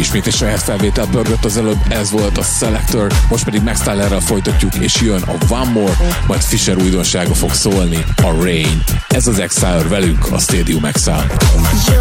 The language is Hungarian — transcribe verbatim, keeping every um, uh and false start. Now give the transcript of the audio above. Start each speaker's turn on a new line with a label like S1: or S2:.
S1: Ismét egy saját felvétel pörgött az előbb, ez volt a Selector, most pedig Max Tylerrel folytatjuk, és jön a One More, majd Fisher újdonsága fog szólni, a Rain. Ez az Exile velünk a Stadium Exile.